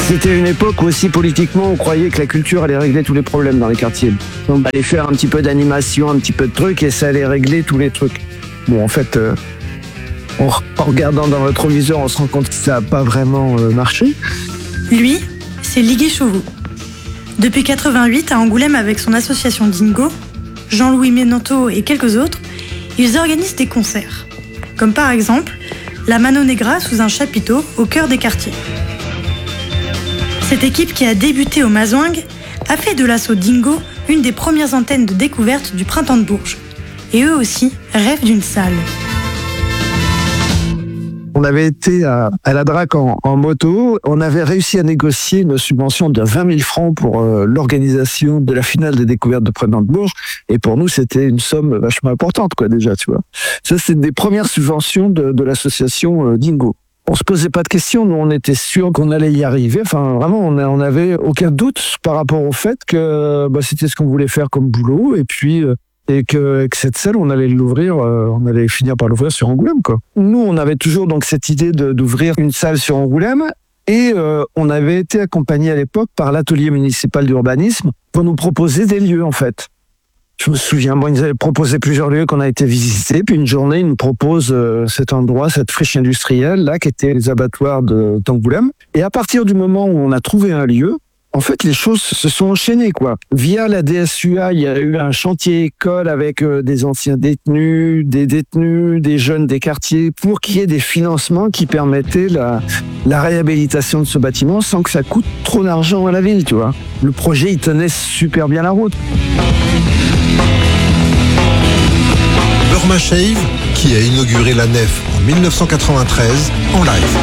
C'était une époque où aussi politiquement on croyait que la culture allait régler tous les problèmes dans les quartiers. On allait faire un petit peu d'animation, un petit peu de trucs et ça allait régler tous les trucs. Bon, en fait, en regardant dans le rétroviseur, on se rend compte que ça n'a pas vraiment marché. Lui, c'est Liguey Chauveau. Depuis 88, à Angoulême avec son association Dingo, Jean-Louis Menanto et quelques autres, ils organisent des concerts. Comme par exemple, la Mano Negra sous un chapiteau au cœur des quartiers. Cette équipe qui a débuté au Mazouing a fait de l'asso Dingo une des premières antennes de découverte du printemps de Bourges. Et eux aussi rêvent d'une salle. On avait été à la DRAC en moto. On avait réussi à négocier une subvention de 20 000 francs pour l'organisation de la finale des découvertes de Printemps de Bourges. Et pour nous, c'était une somme vachement importante, quoi, déjà, tu vois. Ça, c'est des premières subventions de l'association Dingo. On se posait pas de questions. Nous, on était sûrs qu'on allait y arriver. Enfin, vraiment, on avait aucun doute par rapport au fait que c'était ce qu'on voulait faire comme boulot. Et puis... et que cette salle, on allait l'ouvrir, on allait finir par l'ouvrir sur Angoulême, quoi. Nous, on avait toujours donc cette idée d'ouvrir une salle sur Angoulême, et on avait été accompagné à l'époque par l'atelier municipal d'urbanisme pour nous proposer des lieux, en fait. Je me souviens, ils nous avaient proposé plusieurs lieux qu'on a été visiter, puis une journée, ils nous proposent cet endroit, cette friche industrielle, là, qui était les abattoirs d'Angoulême. Et à partir du moment où on a trouvé un lieu, en fait, les choses se sont enchaînées, quoi. Via la DSUA, il y a eu un chantier école avec des anciens détenus, des jeunes des quartiers, pour qu'il y ait des financements qui permettaient la réhabilitation de ce bâtiment sans que ça coûte trop d'argent à la ville, tu vois. Le projet, il tenait super bien la route. Burma Shave, qui a inauguré la nef en 1993 en live.